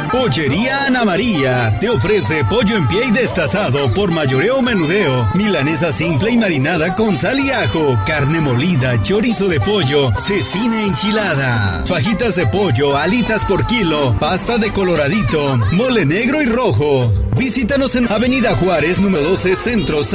Pollería Ana María te ofrece pollo en pie y destazado por mayoreo o menudeo, milanesa simple y marinada con sal y ajo, carne molida, chorizo de pollo, cecina enchilada, fajitas de pollo, alitas por kilo, pasta de coloradito, mole negro y rojo. Visítanos en Avenida Juárez, número 12, Centro.